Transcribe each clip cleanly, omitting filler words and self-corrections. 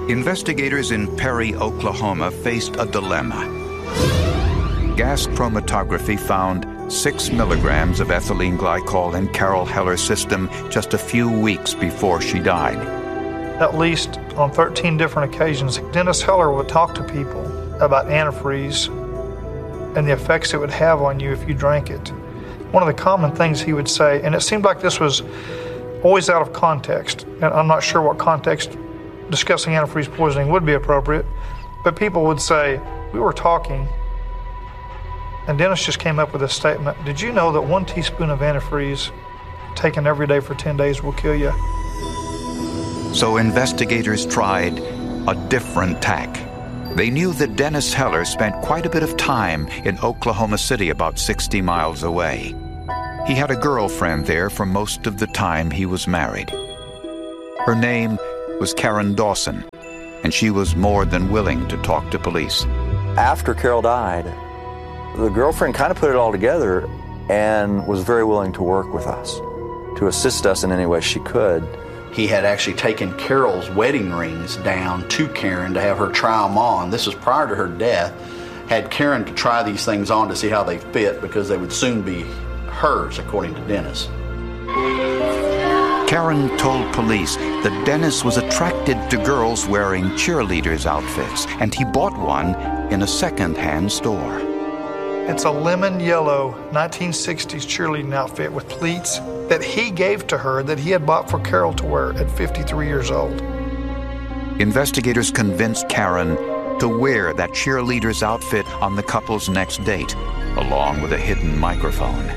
Investigators in Perry, Oklahoma faced a dilemma. Gas chromatography found 6 milligrams of ethylene glycol in Carol Heller's system just a few weeks before she died. At least on 13 different occasions, Dennis Heller would talk to people about antifreeze and the effects it would have on you if you drank it. One of the common things he would say, and it seemed like this was always out of context, and I'm not sure what context discussing antifreeze poisoning would be appropriate, but people would say, we were talking, and Dennis just came up with a statement, did you know that 1 teaspoon of antifreeze taken every day for 10 days will kill you? So investigators tried a different tack. They knew that Dennis Heller spent quite a bit of time in Oklahoma City, about 60 miles away. He had a girlfriend there for most of the time he was married. Her name was Karen Dawson, and she was more than willing to talk to police. After Carol died, the girlfriend kind of put it all together and was very willing to work with us, to assist us in any way she could. He had actually taken Carol's wedding rings down to Karen to have her try them on. This was prior to her death. Had Karen to try these things on to see how they fit because they would soon be hers, according to Dennis. Karen told police that Dennis was attracted to girls wearing cheerleaders' outfits, and he bought one in a second-hand store. It's a lemon yellow 1960s cheerleading outfit with pleats that he gave to her that he had bought for Carol to wear at 53 years old. Investigators convinced Karen to wear that cheerleader's outfit on the couple's next date, along with a hidden microphone.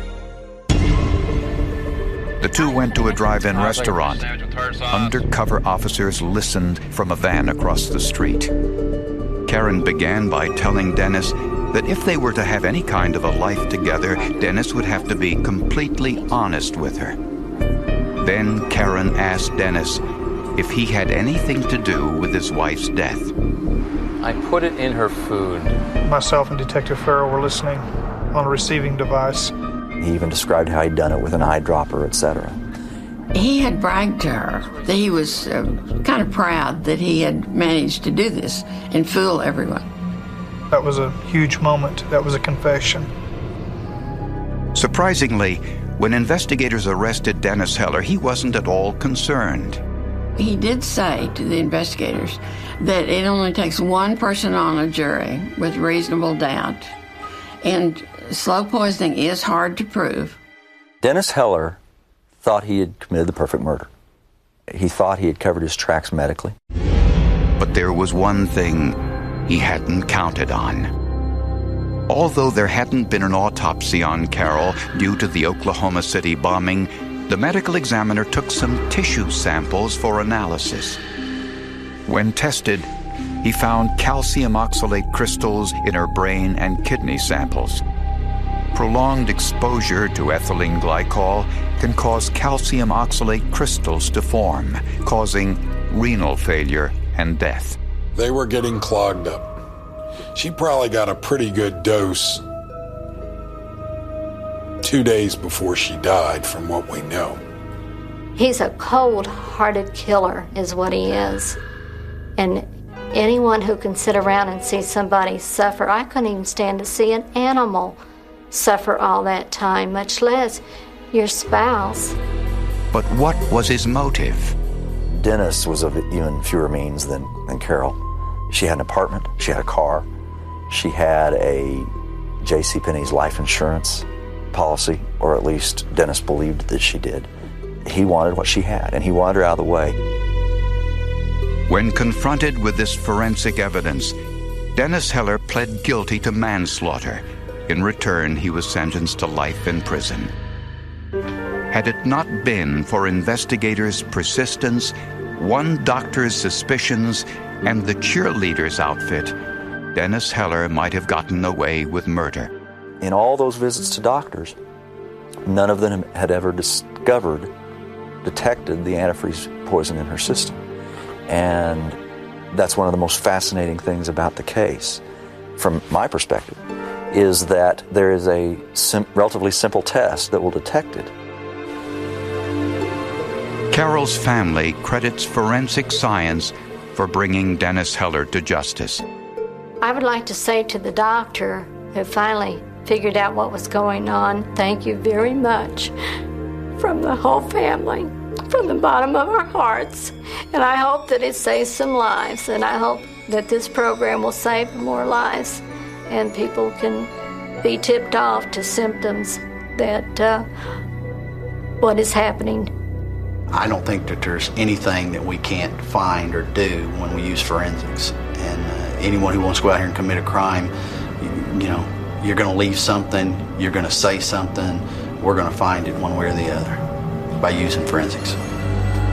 The two went to a drive-in restaurant. Undercover officers listened from a van across the street. Karen began by telling Dennis that if they were to have any kind of a life together, Dennis would have to be completely honest with her. Then Karen asked Dennis if he had anything to do with his wife's death. I put it in her food. Myself and Detective Farrell were listening on a receiving device. He even described how he'd done it with an eyedropper, etc. He had bragged to her that he was kind of proud that he had managed to do this and fool everyone. That was a huge moment. That was a confession. Surprisingly, when investigators arrested Dennis Heller, he wasn't at all concerned. He did say to the investigators that it only takes one person on a jury with reasonable doubt, and slow poisoning is hard to prove. Dennis Heller thought he had committed the perfect murder. He thought he had covered his tracks medically. But there was one thing he hadn't counted on. Although there hadn't been an autopsy on Carol due to the Oklahoma City bombing, the medical examiner took some tissue samples for analysis. When tested, he found calcium oxalate crystals in her brain and kidney samples. Prolonged exposure to ethylene glycol can cause calcium oxalate crystals to form, causing renal failure and death. They were getting clogged up. She probably got a pretty good dose 2 days before she died, from what we know. He's a cold-hearted killer is what he is. And anyone who can sit around and see somebody suffer, I couldn't even stand to see an animal suffer all that time, much less your spouse. But what was his motive? Dennis was of even fewer means than Carol. She had an apartment, she had a car, she had a JCPenney's life insurance policy, or at least Dennis believed that she did. He wanted what she had, and he wanted her out of the way. When confronted with this forensic evidence, Dennis Heller pled guilty to manslaughter. In return, he was sentenced to life in prison. Had it not been for investigators' persistence, one doctor's suspicions, and the cheerleader's outfit, Dennis Heller might have gotten away with murder. In all those visits to doctors, none of them had ever detected the antifreeze poison in her system. And that's one of the most fascinating things about the case, from my perspective, is that there is a relatively simple test that will detect it. Carol's family credits forensic science for bringing Dennis Heller to justice. I would like to say to the doctor who finally figured out what was going on, thank you very much from the whole family, from the bottom of our hearts. And I hope that it saves some lives, and I hope that this program will save more lives and people can be tipped off to symptoms that what is happening. I don't think that there's anything that we can't find or do when we use forensics. And anyone who wants to go out here and commit a crime, you know, you're going to leave something, you're going to say something, we're going to find it one way or the other by using forensics.